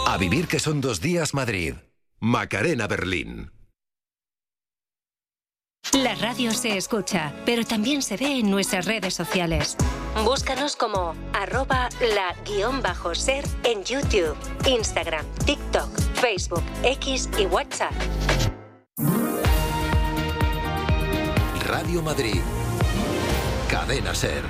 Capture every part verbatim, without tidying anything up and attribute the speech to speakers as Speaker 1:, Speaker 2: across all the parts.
Speaker 1: A vivir que son dos días Madrid. Macarena Berlín.
Speaker 2: La radio se escucha, pero también se ve en nuestras redes sociales. Búscanos como arroba la guión bajo ser en YouTube, Instagram, TikTok, Facebook, X y WhatsApp.
Speaker 1: Radio Madrid. Cadena Ser.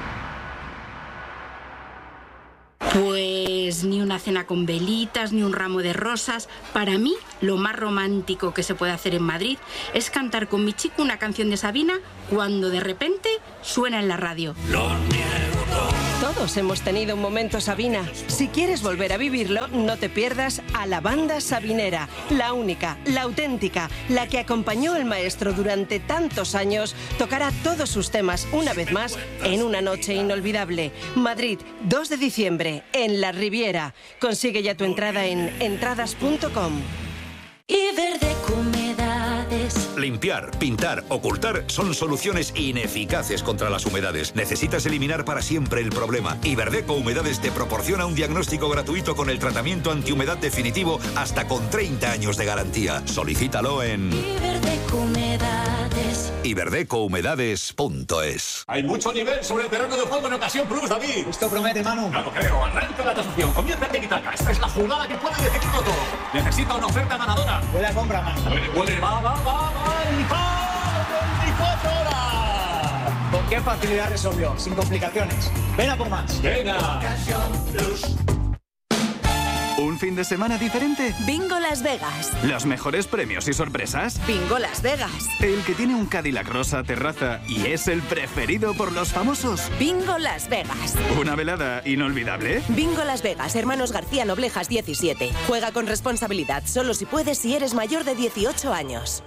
Speaker 3: Pues ni una cena con velitas, ni un ramo de rosas. Para mí, lo más romántico que se puede hacer en Madrid es cantar con mi chico una canción de Sabina cuando de repente suena en la radio.
Speaker 4: Todos hemos tenido un momento Sabina. Si quieres volver a vivirlo, no te pierdas a la banda sabinera, la única, la auténtica, la que acompañó al maestro durante tantos años, tocará todos sus temas una vez más en una noche inolvidable. Madrid, dos de diciembre, en la Riviera. Consigue ya tu entrada en entradas punto com.
Speaker 5: Iberdeco Humedades.
Speaker 6: Limpiar, pintar, ocultar son soluciones ineficaces contra las humedades. Necesitas eliminar para siempre el problema. Iberdeco Humedades te proporciona un diagnóstico gratuito con el tratamiento antihumedad definitivo hasta con treinta años de garantía. Solicítalo en
Speaker 5: Iberdeco Humedades.
Speaker 6: iberdeco humedades punto es.
Speaker 7: Hay mucho nivel sobre el terreno de juego en Ocasión Plus, David.
Speaker 8: Esto promete, Manu.
Speaker 7: No lo creo. Arranca la tasación. Comienza el tiki-taka. Esta es la jugada que puede decidirlo todo. Necesita una oferta ganadora.
Speaker 8: Huele a compra, Manu.
Speaker 7: Huele, huele, va, va, va, va. ¡Y va! veinticuatro horas!
Speaker 8: ¿Con qué facilidad resolvió? Sin complicaciones. Ven a por más.
Speaker 7: Venga.
Speaker 8: Ocasión Plus.
Speaker 9: ¿Un fin de semana diferente?
Speaker 10: Bingo Las Vegas.
Speaker 9: ¿Los mejores premios y sorpresas?
Speaker 10: Bingo Las Vegas.
Speaker 9: ¿El que tiene un Cadillac rosa terraza y es el preferido por los famosos?
Speaker 10: Bingo Las Vegas.
Speaker 9: ¿Una velada inolvidable?
Speaker 10: Bingo Las Vegas, Hermanos García Noblejas diecisiete. Juega con responsabilidad, solo si puedes si eres mayor de dieciocho años.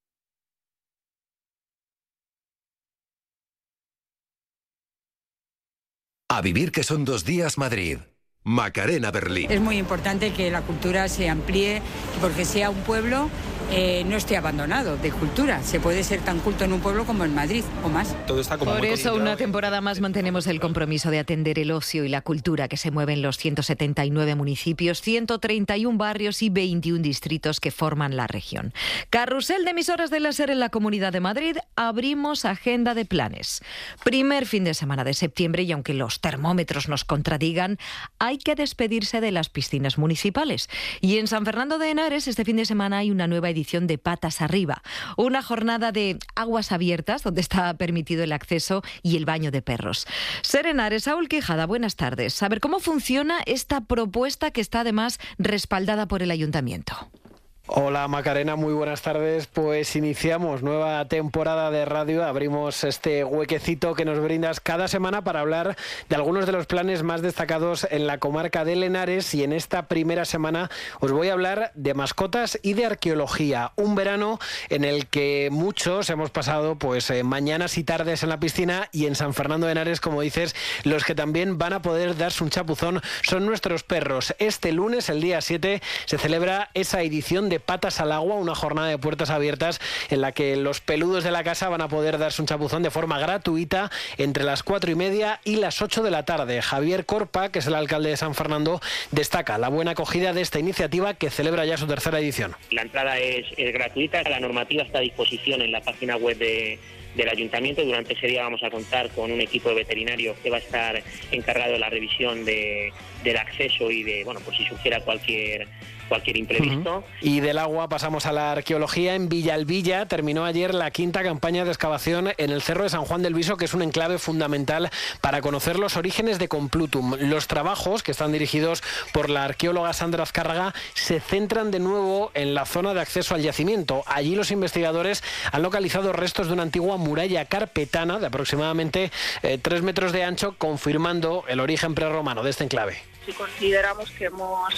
Speaker 1: A vivir que son dos días Madrid. Macarena Berlín.
Speaker 11: Es muy importante que la cultura se amplíe, porque sea un pueblo eh, no esté abandonado de cultura. Se puede ser tan culto en un pueblo como en Madrid o más.
Speaker 12: Todo está como
Speaker 13: Por eso una temporada más mantenemos el compromiso de atender el ocio y la cultura que se mueve en los ciento setenta y nueve municipios, ciento treinta y un barrios y veintiún distritos que forman la región. Carrusel de emisoras de la SER en la Comunidad de Madrid. Abrimos agenda de planes. Primer fin de semana de septiembre y aunque los termómetros nos contradigan, hay que despedirse de las piscinas municipales. Y en San Fernando de Henares este fin de semana hay una nueva edición de Patas Arriba, una jornada de aguas abiertas donde está permitido el acceso y el baño de perros. SER Henares, Saúl Quijada, buenas tardes. A ver, ¿cómo funciona esta propuesta que está además respaldada por el Ayuntamiento?
Speaker 14: Hola Macarena, muy buenas tardes. Pues iniciamos nueva temporada de radio, abrimos este huequecito que nos brindas cada semana para hablar de algunos de los planes más destacados en la comarca de Henares, y en esta primera semana os voy a hablar de mascotas y de arqueología. Un verano en el que muchos hemos pasado pues eh, mañanas y tardes en la piscina, y en San Fernando de Henares, como dices, los que también van a poder darse un chapuzón son nuestros perros. Este lunes, el día siete, se celebra esa edición de Patas al Agua, una jornada de puertas abiertas en la que los peludos de la casa van a poder darse un chapuzón de forma gratuita entre las cuatro y media y las ocho de la tarde. Javier Corpa, que es el alcalde de San Fernando, destaca la buena acogida de esta iniciativa que celebra ya su tercera edición.
Speaker 15: La entrada es, es gratuita, la normativa está a disposición en la página web de del Ayuntamiento. Durante ese día vamos a contar con un equipo de veterinarios que va a estar encargado de la revisión de, del acceso y de, bueno, pues si surgiera cualquier cualquier imprevisto.
Speaker 14: Uh-huh. Y del agua pasamos a la arqueología. En Villalbilla terminó ayer la quinta campaña de excavación en el Cerro de San Juan del Viso, que es un enclave fundamental para conocer los orígenes de Complutum. Los trabajos, que están dirigidos por la arqueóloga Sandra Azcárraga, se centran de nuevo en la zona de acceso al yacimiento. Allí los investigadores han localizado restos de una antigua muralla carpetana de aproximadamente eh, tres metros de ancho, confirmando el origen prerromano de este enclave.
Speaker 16: Si consideramos que hemos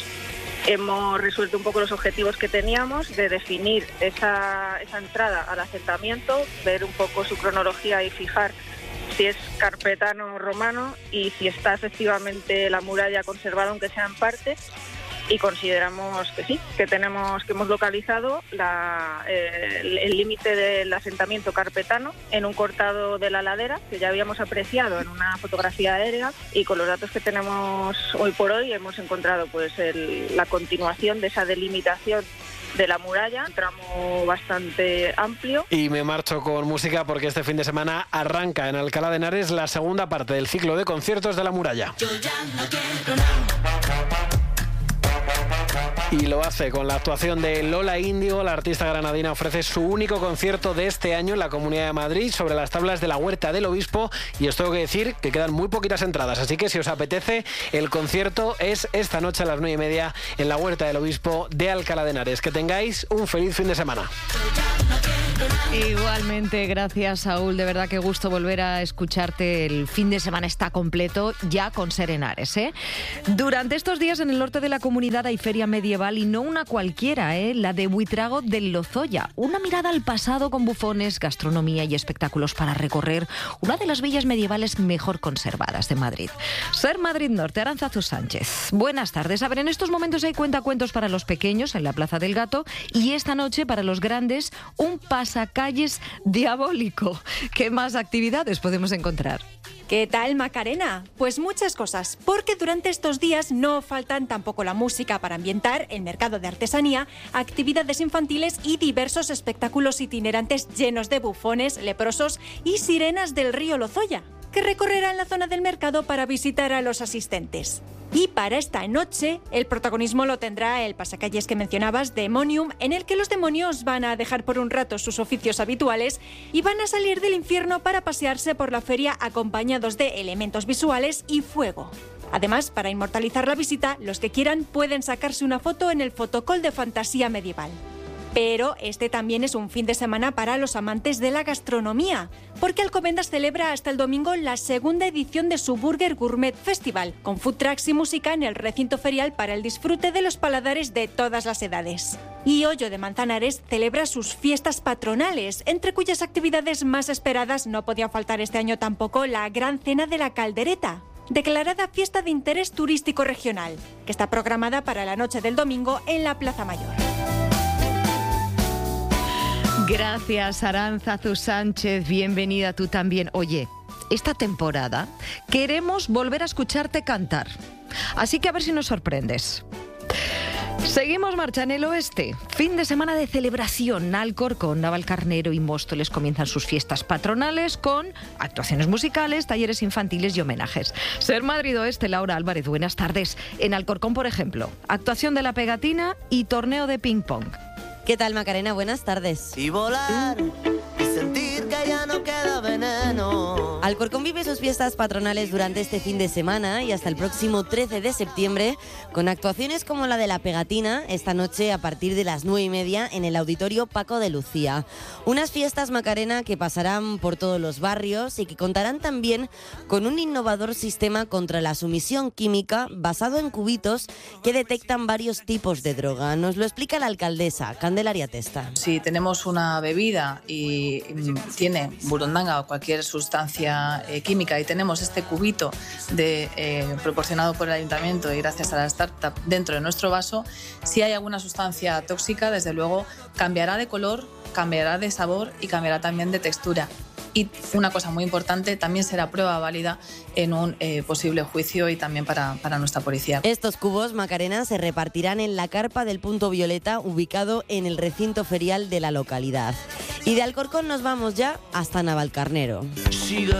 Speaker 16: hemos resuelto un poco los objetivos que teníamos de definir esa, esa entrada al asentamiento, ver un poco su cronología y fijar si es carpetano o romano y si está efectivamente la muralla conservada, aunque sea en parte, y consideramos que sí, que tenemos que hemos localizado la, eh, el límite del asentamiento carpetano en un cortado de la ladera que ya habíamos apreciado en una fotografía aérea, y con los datos que tenemos hoy por hoy hemos encontrado pues el, la continuación de esa delimitación de la muralla, un tramo bastante amplio.
Speaker 14: Y me marcho con música porque este fin de semana arranca en Alcalá de Henares la segunda parte del ciclo de conciertos de la muralla.
Speaker 5: Yo ya no quiero nada.
Speaker 14: Y lo hace con la actuación de Lola Índigo. La artista granadina ofrece su único concierto de este año en la Comunidad de Madrid sobre las tablas de la Huerta del Obispo, y os tengo que decir que quedan muy poquitas entradas, así que si os apetece, el concierto es esta noche a las nueve y media en la Huerta del Obispo de Alcalá de Henares. Que tengáis un feliz fin de semana.
Speaker 13: Igualmente, gracias, Saúl. De verdad, qué gusto volver a escucharte. El fin de semana está completo ya con Ser Henares, ¿eh? Durante estos días en el norte de la comunidad hay feria medieval, y no una cualquiera, ¿eh? La de Buitrago del Lozoya. Una mirada al pasado con bufones, gastronomía y espectáculos para recorrer una de las villas medievales mejor conservadas de Madrid. Ser Madrid Norte, Arantzazu Sánchez. Buenas tardes. A ver, en estos momentos hay cuentacuentos para los pequeños en la Plaza del Gato, y esta noche para los grandes un pasacalles diabólico. ¿Qué más actividades podemos encontrar?
Speaker 12: ¿Qué tal, Macarena? Pues muchas cosas, porque durante estos días no faltan tampoco la música para ambientar, el mercado de artesanía, actividades infantiles y diversos espectáculos itinerantes llenos de bufones, leprosos y sirenas del río Lozoya, que recorrerán la zona del mercado para visitar a los asistentes. Y para esta noche, el protagonismo lo tendrá el pasacalles que mencionabas, Demonium, en el que los demonios van a dejar por un rato sus oficios habituales y van a salir del infierno para pasearse por la feria acompañados de elementos visuales y fuego. Además, para inmortalizar la visita, los que quieran pueden sacarse una foto en el fotocall de fantasía medieval. Pero este también es un fin de semana para los amantes de la gastronomía, porque Alcobendas celebra hasta el domingo la segunda edición de su Burger Gourmet Festival, con food trucks y música en el recinto ferial para el disfrute de los paladares de todas las edades. Y Hoyo de Manzanares celebra sus fiestas patronales, entre cuyas actividades más esperadas no podía faltar este año tampoco la Gran Cena de la Caldereta, declarada fiesta de interés turístico regional, que está programada para la noche del domingo en la Plaza Mayor.
Speaker 13: Gracias, Arantzazu Sánchez. Bienvenida tú también. Oye, esta temporada queremos volver a escucharte cantar, así que a ver si nos sorprendes. Seguimos marcha en el oeste. Fin de semana de celebración. Alcorcón, Navalcarnero y Móstoles comienzan sus fiestas patronales con actuaciones musicales, talleres infantiles y homenajes. Ser Madrid Oeste, Laura Álvarez, buenas tardes. En Alcorcón, por ejemplo, actuación de la pegatina y torneo de ping-pong.
Speaker 17: ¿Qué tal, Macarena? Buenas tardes.
Speaker 18: Y volar y sentir que ya no queda veneno.
Speaker 17: Alcorcón vive sus fiestas patronales durante este fin de semana y hasta el próximo trece de septiembre, con actuaciones como la de la pegatina esta noche a partir de las nueve y media en el Auditorio Paco de Lucía. Unas fiestas, Macarena, que pasarán por todos los barrios y que contarán también con un innovador sistema contra la sumisión química basado en cubitos que detectan varios tipos de droga. Nos lo explica la alcaldesa, Candelaria Testa.
Speaker 19: Si tenemos una bebida y tiene burundanga o cualquier sustancia eh, química y tenemos este cubito de, eh, proporcionado por el ayuntamiento y gracias a la startup dentro de nuestro vaso, si hay alguna sustancia tóxica, desde luego cambiará de color, cambiará de sabor y cambiará también de textura. Y una cosa muy importante, también será prueba válida en un eh, posible juicio y también para, para nuestra policía.
Speaker 17: Estos cubos, Macarena, se repartirán en la carpa del Punto Violeta, ubicado en el recinto ferial de la localidad. Y de Alcorcón nos vamos ya hasta Navalcarnero.